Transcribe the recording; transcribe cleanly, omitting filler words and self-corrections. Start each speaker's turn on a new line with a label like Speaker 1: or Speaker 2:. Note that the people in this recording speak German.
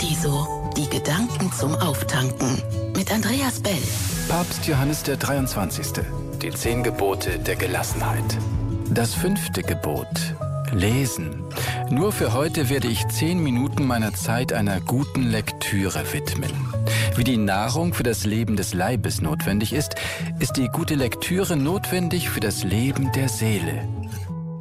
Speaker 1: Paradiso. Die Gedanken zum Auftanken. Mit Andreas Bell.
Speaker 2: Papst Johannes der 23. Die 10 Gebote der Gelassenheit. Das 5. Gebot. Lesen. Nur für heute werde ich 10 Minuten meiner Zeit einer guten Lektüre widmen. Wie die Nahrung für das Leben des Leibes notwendig ist, ist die gute Lektüre notwendig für das Leben der Seele.